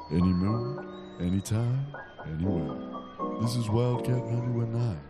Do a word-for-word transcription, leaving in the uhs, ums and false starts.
Any mood, anytime, anywhere. This is Wildcat ninety-one point nine.